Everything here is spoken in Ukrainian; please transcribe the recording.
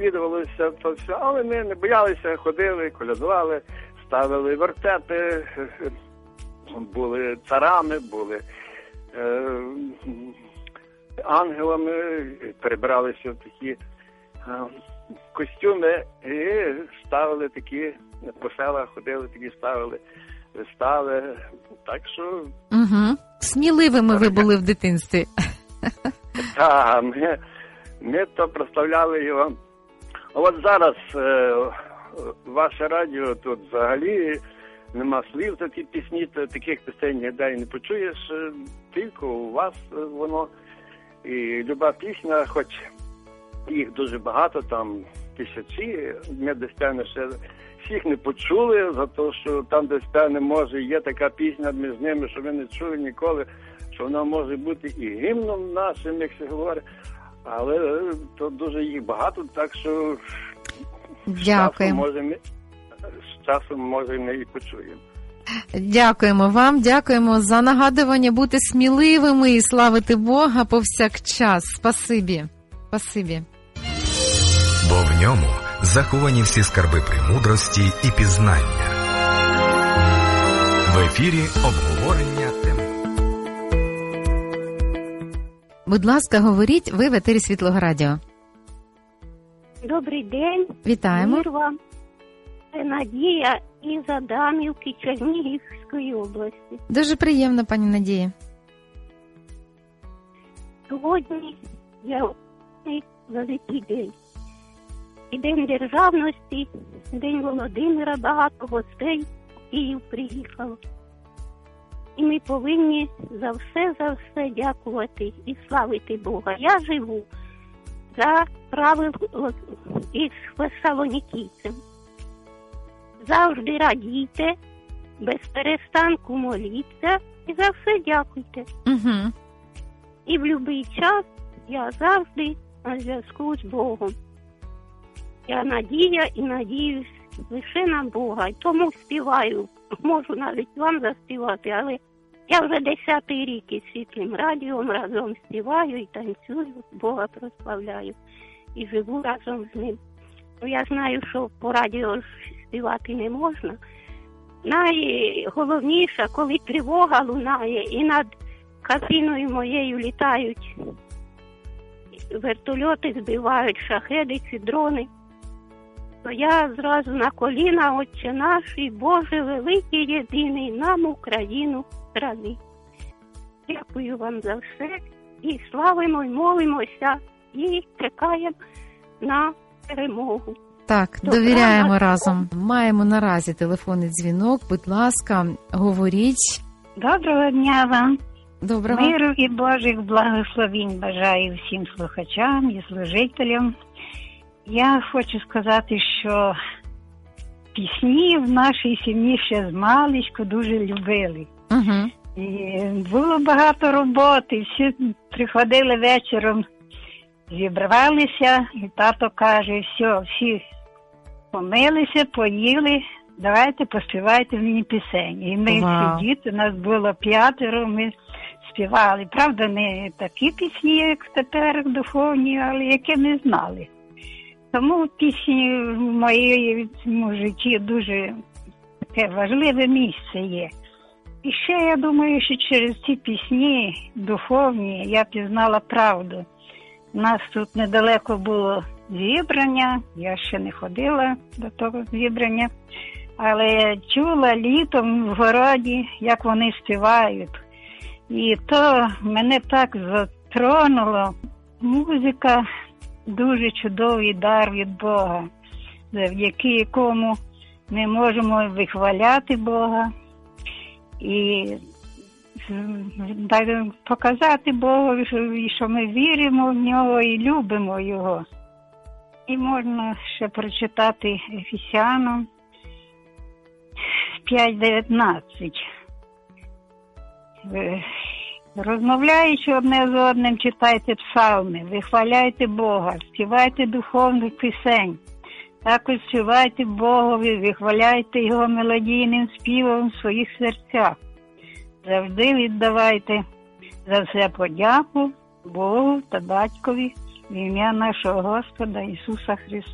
сповідувалися, то все, але ми не боялися, ходили, колядували, ставили вертепи, були царами, були ангелами, перебралися в такі костюми і ставили такі, по селах ходили, такі ставили вистави, так що... Угу. Сміливими ви були в дитинстві. Так, ми то прославляли його. А от зараз ваше радіо, тут взагалі нема слів за ті пісні, таких пісень ніде не почуєш, тільки у вас воно. І люба пісня, хоч їх дуже багато, там тисячі, ми десь певно ще всіх не почули, за те, що там десь певно може є така пісня між ними, що ви не чули ніколи, що вона може бути і гімном нашим, як се говорить, але то дуже їх багато, так що дякуємо. З часом може ми і почуємо. Дякуємо вам, дякуємо за нагадування бути сміливими і славити Бога повсякчас. Спасибі. Спасибі. Бо в ньому заховані всі скарби премудрості і пізнання. В ефірі обговорення тем. Будь ласка, говоріть, ви в етері Світлого Радіо. Добрий день. Вітаємо. Мир вам. Це Надія із Адамівки Чернігівської області. Дуже приємно, пані Надія. Сьогодні я великий день. І День Державності, День Володимира, багато гостей в Київ приїхало. І ми повинні за все дякувати і славити Бога. Я живу за правило із Фесалонікійцем. Завжди радійте, без перестанку моліться і за все дякуйте. Угу. І в будь-який час я завжди на зв'язку з Богом. Я надія і надіюсь лише на Бога. І тому співаю. Можу навіть вам заспівати, але я вже 10-й рік із Світлим Радіом разом співаю і танцюю, Бога прославляю. І живу разом з ним. Я знаю, що по радіо співати не можна. Найголовніше, коли тривога лунає і над кабіною моєю літають вертольоти, збивають шахеди чи дрони, то я зразу на коліна, Отче наш і Боже великий єдиний, нам Україну храни. Дякую вам за все і славимо, і молимося, і чекаємо на перемогу. Так, довіряємо разом. Маємо наразі телефонний дзвінок. Будь ласка, говоріть. Доброго дня вам. Доброго. Миру і Божих благословінь бажаю всім слухачам і служителям. Я хочу сказати, що пісні в нашій сім'ї ще з маличку дуже любили. Угу. І було багато роботи, всі приходили вечором, зібралися, і тато каже, все, всі помилися, поїли, давайте поспівайте мені пісень. І ми всі діти, нас було 5, ми співали. Правда, не такі пісні, як тепер духовні, але які ми знали. Тому пісні в моєму житті дуже таке важливе місце є. І ще я думаю, що через ці пісні духовні я пізнала правду. У нас тут недалеко було зібрання, я ще не ходила до того зібрання, але чула літом в городі, як вони співають. І то мене так затронуло. Музика дуже чудовий дар від Бога, завдяки якому ми можемо вихваляти Бога і показати Богу, що ми віримо в Нього і любимо Його. І можна ще прочитати Ефесянам 5:19. Розмовляючи одне з одним, читайте псалми, вихваляйте Бога, співайте духовних пісень. Також співайте Богові, вихваляйте Його мелодійним співом в своїх серцях. Завжди віддавайте за все подяку Богу та Батькові в ім'я нашого Господа Ісуса Христа.